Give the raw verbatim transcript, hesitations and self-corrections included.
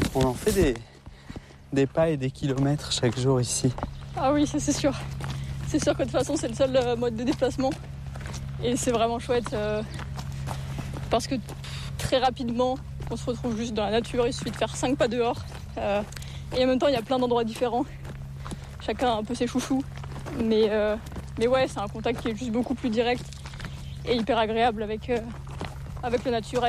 On en fait des, des pas et des kilomètres chaque jour ici. Ah oui, ça c'est sûr. C'est sûr que de toute façon c'est le seul euh, mode de déplacement. Et c'est vraiment chouette euh, parce que très rapidement on se retrouve juste dans la nature, il suffit de faire cinq pas dehors. Euh, et en même temps il y a plein d'endroits différents. Chacun a un peu ses chouchous. Mais, euh, mais ouais, c'est un contact qui est juste beaucoup plus direct et hyper agréable avec, euh, avec le naturel.